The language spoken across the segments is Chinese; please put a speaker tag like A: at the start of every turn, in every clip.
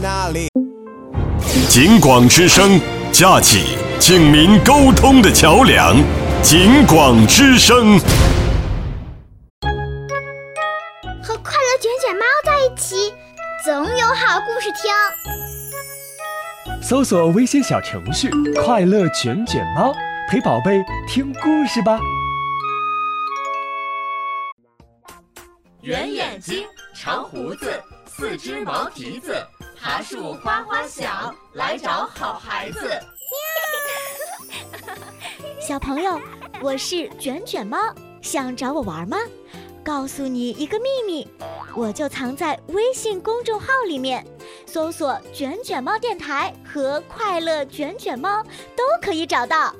A: 警广之声，架起警民沟通的桥梁。警广之声，
B: 和快乐卷卷猫在一起，总有好故事听。
C: 搜索微信小程序“快乐卷卷猫”，陪宝贝听故事吧。
D: 圆眼睛，长胡子，四只毛蹄子，爬树哗哗响，来找好孩子。
E: 小朋友，我是卷卷猫，想找我玩吗？告诉你一个秘密，我就藏在微信公众号里面，搜索卷卷猫电台和快乐卷卷猫都可以找到。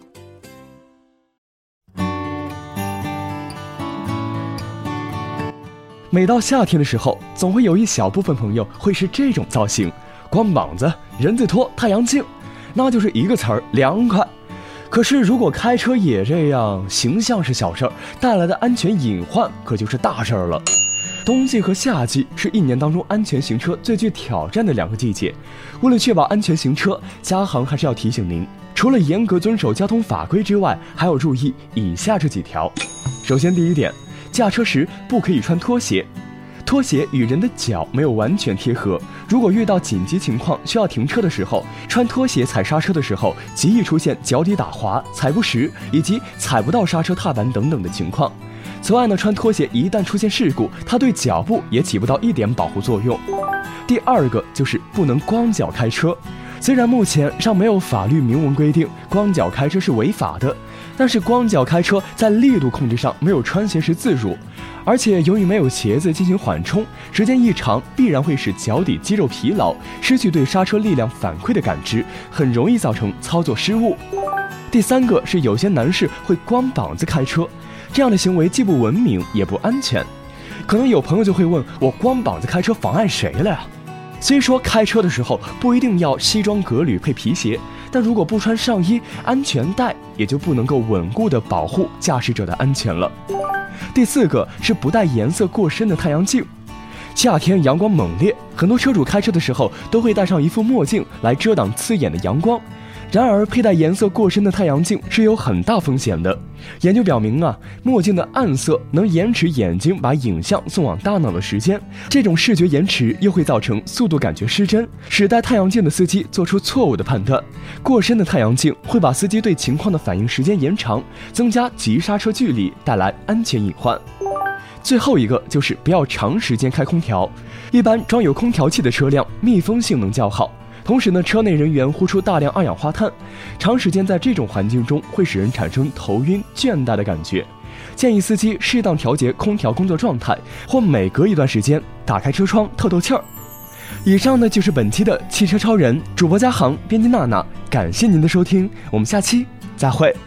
C: 每到夏天的时候，总会有一小部分朋友会是这种造型，光膀子、人字拖、太阳镜，那就是一个词儿，凉快。可是如果开车也这样，形象是小事儿，带来的安全隐患可就是大事儿了。冬季和夏季是一年当中安全行车最具挑战的两个季节，为了确保安全行车，嘉航还是要提醒您，除了严格遵守交通法规之外，还要注意以下这几条。首先第一点，驾车时不可以穿拖鞋，拖鞋与人的脚没有完全贴合，如果遇到紧急情况需要停车的时候，穿拖鞋踩刹车的时候，极易出现脚底打滑、踩不实以及踩不到刹车踏板等等的情况。此外呢，穿拖鞋一旦出现事故，它对脚部也起不到一点保护作用。第二个就是不能光脚开车，虽然目前尚没有法律明文规定光脚开车是违法的，但是光脚开车在力度控制上没有穿鞋时自如，而且由于没有鞋子进行缓冲，时间一长必然会使脚底肌肉疲劳，失去对刹车力量反馈的感知，很容易造成操作失误。第三个是有些男士会光膀子开车，这样的行为既不文明也不安全。可能有朋友就会问，我光膀子开车妨碍谁了呀？虽说开车的时候不一定要西装革履配皮鞋，但如果不穿上衣，安全带也就不能够稳固地保护驾驶者的安全了。第四个是不戴颜色过深的太阳镜。夏天阳光猛烈，很多车主开车的时候都会戴上一副墨镜来遮挡刺眼的阳光。然而佩戴颜色过深的太阳镜是有很大风险的。研究表明墨镜的暗色能延迟眼睛把影像送往大脑的时间，这种视觉延迟又会造成速度感觉失真，使戴太阳镜的司机做出错误的判断。过深的太阳镜会把司机对情况的反应时间延长，增加急刹车距离，带来安全隐患。最后一个就是不要长时间开空调，一般装有空调器的车辆密封性能较好，同时呢，车内人员呼出大量二氧化碳，长时间在这种环境中会使人产生头晕、倦怠的感觉。建议司机适当调节空调工作状态，或每隔一段时间打开车窗透透气儿。以上呢就是本期的汽车超人，主播嘉航，编辑娜娜，感谢您的收听，我们下期再会。